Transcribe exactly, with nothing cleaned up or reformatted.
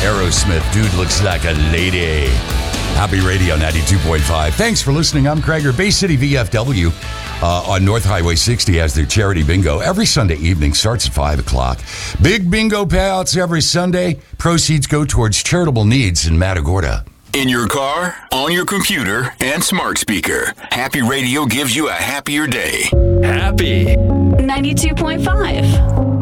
Aerosmith, dude looks like a lady. Happy Radio ninety-two point five. Thanks for listening. I'm Krager. Bay City V F W uh, on North Highway sixty has their charity bingo every Sunday evening. Starts at five o'clock. Big bingo payouts every Sunday. Proceeds go towards charitable needs in Matagorda. In your car, on your computer, and smart speaker, Happy Radio gives you a happier day. Happy ninety-two point five.